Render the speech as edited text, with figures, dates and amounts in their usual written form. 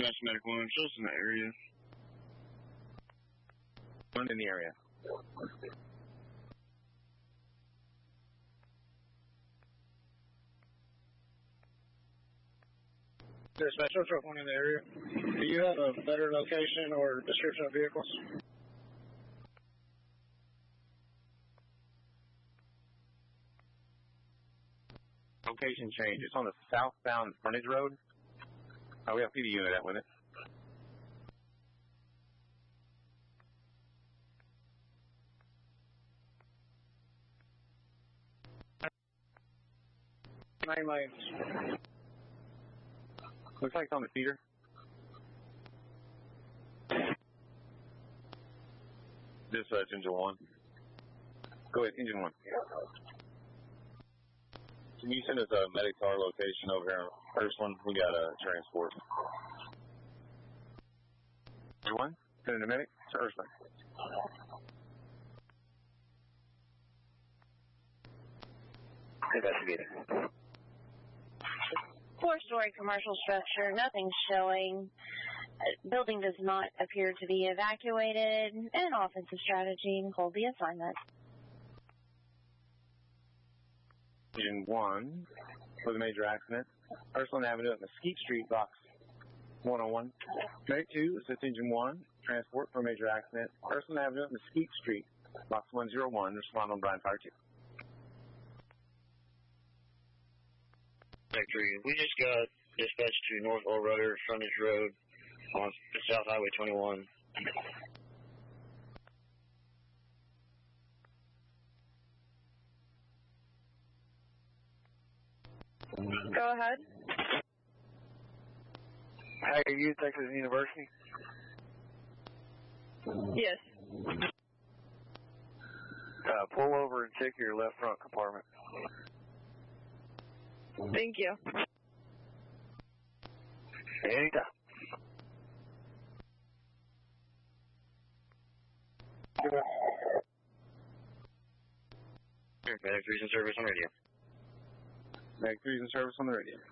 Dispatch Medic 1, show us in the area. One in the area. Dispatch, show truck 1 in the area. Do you have a better location or description of vehicles? Location change. It's on the southbound frontage road. We have PD unit at with it. Nine lanes. Looks like it's on the feeder. Dispatch, engine 1. Go ahead, engine 1. Can you send us a medic to our location over here? First one, we got a transport. Everyone, send a medic to Ursula. Investigating. 4-story commercial structure, nothing's showing. Building does not appear to be evacuated. An offensive strategy, hold the assignment. Engine 1 for the major accident. Ursuline Avenue at Mesquite Street, box 101. Medic 2, assist engine 1, transport for major accident. Ursuline Avenue at Mesquite Street, box 101, respond on Bryan Fire 2. Medic 3, we just got dispatched to North Old Rudder, frontage road on South Highway 21. Go ahead. Hi, are you Texas University? Yes. Pull over and check your left front compartment. Thank you. Anytime. Medic 3's in service on radio. Medic 3's in service on the radio.